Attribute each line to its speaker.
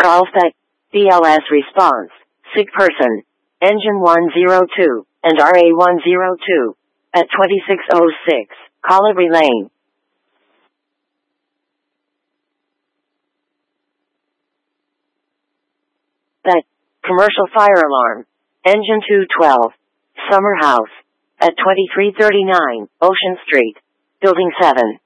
Speaker 1: Golf that BLS response, sick person, engine 102, and RA 102, at 2606, Collery Lane. That commercial fire alarm, engine 212, Summer House, at 2339, Ocean Street, Building 7.